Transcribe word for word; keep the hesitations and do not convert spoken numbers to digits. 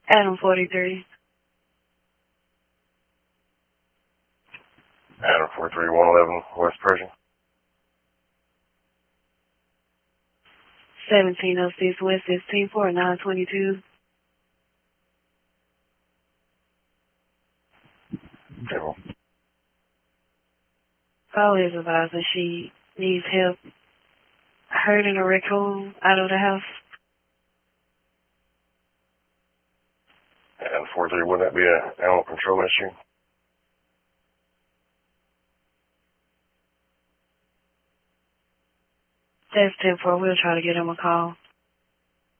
Adam forty-three. Adam forty-three, one eleven, West Pershing. seventeen oh six West sixteen, forty-nine twenty-two. Devil. Call his advisor. She needs help herding a raccoon out of the house. Adam forty-three, wouldn't that be an animal control issue? That's ten four. We'll try to get him a call.